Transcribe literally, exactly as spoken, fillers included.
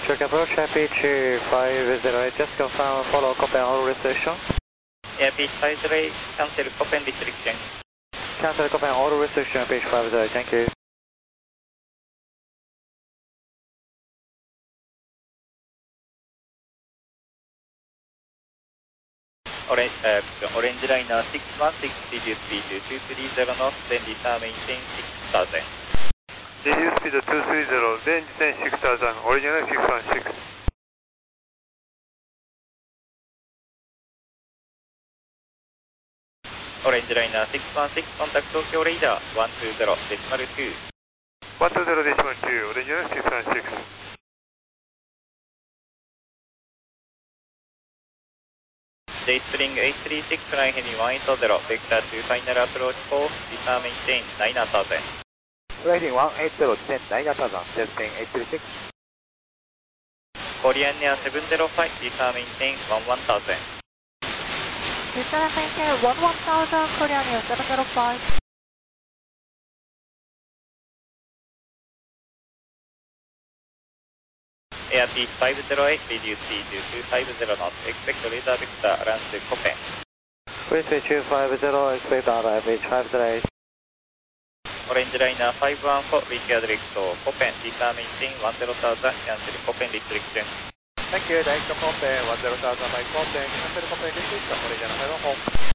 Check approach, Air Beach five zero eight, just confirm, follow Copen all restriction. Air Beach five zero eight, cancel Copen restriction. Cancel Copen all restriction, Air Beach five zero eight, thank you. Orange, uh, Orange Liner six one six, reduce speed to two three zero knots, then return maintain six thousand. Reduce speed two three zero, then descend six thousand, original six one six. Orange Liner six one six, contact Tokyo Radar one two zero decimal two. one two zero decimal two, original six one six. J Spring eight three six, line heading one eight zero, vector to final approach four, return maintain nine thousand. Rating one eight zero, descend nine thousand, J Spring eight three six. Korean Air seven zero five, return maintain one one thousand. Return maintain one one thousand, Korean Air seven zero five. Air Beach five zero eight, reduce speed to two five zero knots, expect radar vector around the Copen. Wind speed two five zero, expect on Air Beach five zero eight. Orange Liner five one four, repair direct to Copen, return maintain one zero thousand, cancel Copen restriction. Thank you, direct to Copen one zero thousand by Copen, cancel Copen restriction, Orange Liner five one four.